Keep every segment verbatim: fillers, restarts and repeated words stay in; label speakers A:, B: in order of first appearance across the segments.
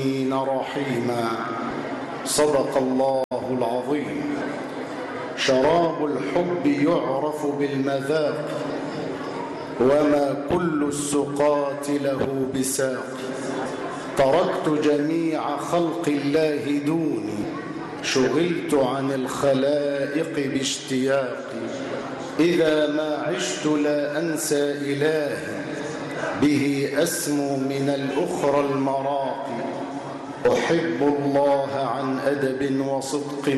A: رحيما. صدق الله العظيم. شراب الحب يعرف بالمذاق، وما كل السقاة له بساق. تركت جميع خلق الله دوني، شغلت عن الخلائق باشتياقي. إذا ما عشت لا أنسى إلهي، به أسمو من الأخرى المراقي. أحب الله عن أدب وصدق،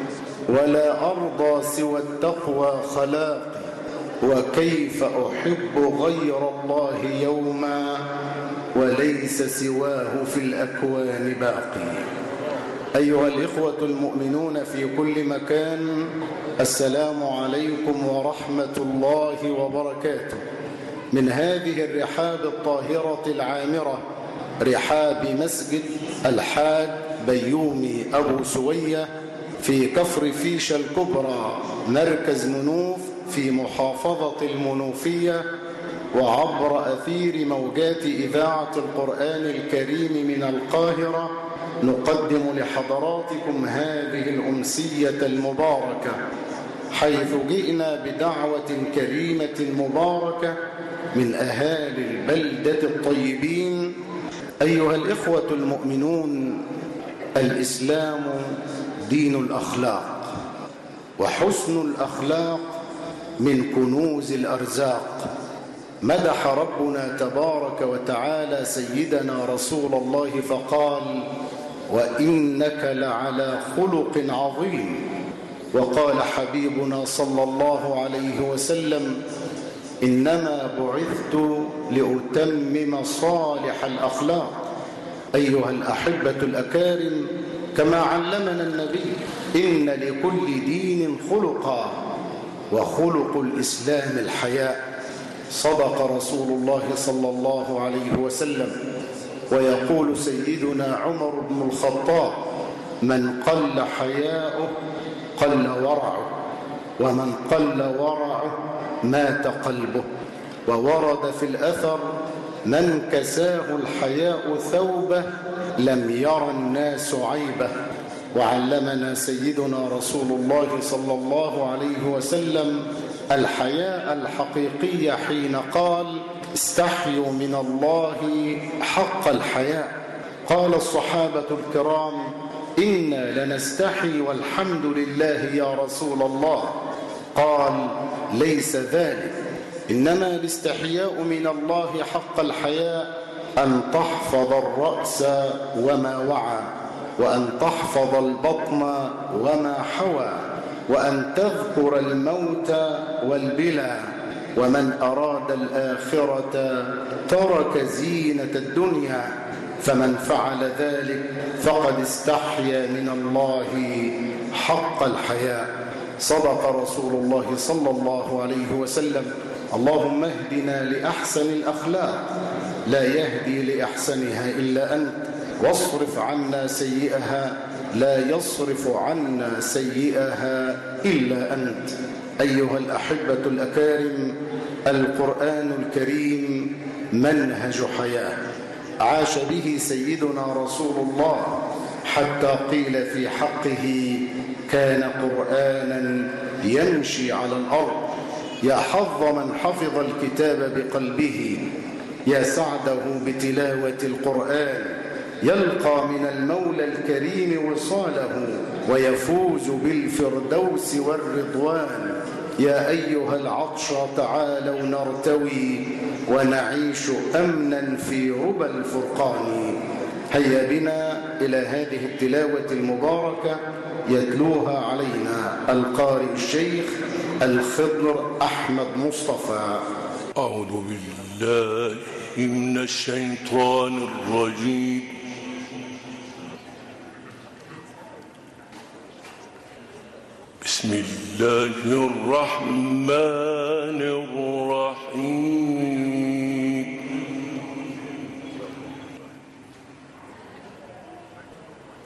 A: ولا أرضى سوى التقوى خلاقي. وكيف أحب غير الله يوما، وليس سواه في الأكوان باقي. أيها الإخوة المؤمنون في كل مكان، السلام عليكم ورحمة الله وبركاته. من هذه الرحاب الطاهرة العامرة، رحاب مسجد الحاج بيومي أبو سوية في كفر فيشة الكبرى، مركز منوف في محافظة المنوفية، وعبر أثير موجات إذاعة القرآن الكريم من القاهرة، نقدم لحضراتكم هذه الأمسية المباركة، حيث جئنا بدعوة كريمة مباركة من أهالي البلدة الطيبين. أيها الإخوة المؤمنون، الإسلام دين الأخلاق، وحسن الأخلاق من كنوز الأرزاق. مدح ربنا تبارك وتعالى سيدنا رسول الله فقال: وإنك لعلى خلق عظيم. وقال حبيبنا صلى الله عليه وسلم: إنما بعثت لأتمم صالح الأخلاق. أيها الأحبة الأكارم، كما علمنا النبي إن لكل دين خلقا، وخلق الإسلام الحياء. صدق رسول الله صلى الله عليه وسلم. ويقول سيدنا عمر بن الخطاب: من قل حياؤه قل ورعه، ومن قل ورعه مات قلبه. وورد في الأثر: من كساه الحياء ثوبه لم ير الناس عيبه. وعلمنا سيدنا رسول الله صلى الله عليه وسلم الحياء الحقيقي حين قال: استحيوا من الله حق الحياء. قال الصحابة الكرام: إنا لنستحي والحمد لله يا رسول الله. قال: ليس ذلك، إنما الاستحياء من الله حق الحياء أن تحفظ الرأس وما وعى، وأن تحفظ البطن وما حوى، وأن تذكر الموت والبلى. ومن أراد الآخرة ترك زينة الدنيا، فمن فعل ذلك فقد استحيا من الله حق الحياء. صدق رسول الله صلى الله عليه وسلم. اللهم اهدنا لأحسن الأخلاق، لا يهدي لأحسنها إلا أنت، واصرف عنا سيئها، لا يصرف عنا سيئها إلا أنت. أيها الأحبة الأكارم، القرآن الكريم منهج حياة عاش به سيدنا رسول الله، حتى قيل في حقه: كان قرآنا يمشي على الأرض. يا حظ من حفظ الكتاب بقلبه، يا سعده بتلاوة القرآن، يلقى من المولى الكريم وصاله، ويفوز بالفردوس والرضوان. يا أيها العطش تعالوا نرتوي، ونعيش أمنا في ربى الفرقان. هيا بنا إلى هذه التلاوة المباركة يتلوها علينا القارئ الشيخ الخضر أحمد مصطفى.
B: أعوذ بالله من الشيطان الرجيم. بسم الله الرحمن الرحيم.